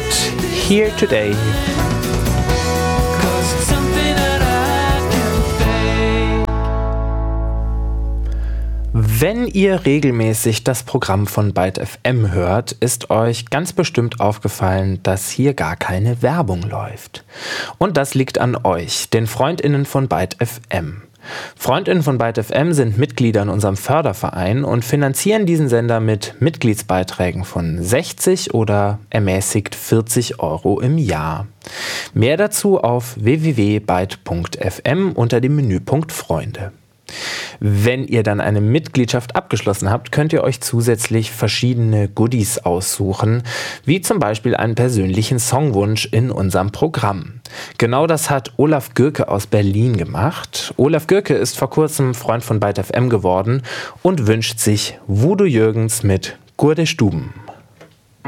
Here Today. Wenn ihr regelmäßig das Programm von Byte FM hört, ist euch ganz bestimmt aufgefallen, dass hier gar keine Werbung läuft. Und das liegt an euch, den FreundInnen von Byte FM. FreundInnen von Byte FM sind Mitglieder in unserem Förderverein und finanzieren diesen Sender mit Mitgliedsbeiträgen von 60 oder ermäßigt 40 € im Jahr. Mehr dazu auf www.byte.fm unter dem Menüpunkt Freunde. Wenn ihr dann eine Mitgliedschaft abgeschlossen habt, könnt ihr euch zusätzlich verschiedene Goodies aussuchen, wie zum Beispiel einen persönlichen Songwunsch in unserem Programm. Genau das hat Olaf Gürke aus Berlin gemacht. Olaf Gürke ist vor kurzem Freund von Byte FM geworden und wünscht sich Voodoo Jürgens mit Gurde Stuben.